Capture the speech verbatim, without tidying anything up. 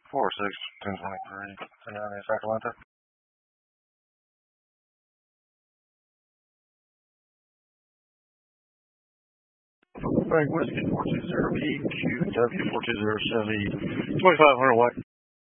four six, ten twenty-three, ten ninety, Sacramento. Frank Whiskey four two zero E Q W four two zero seven E, twenty-five hundred watt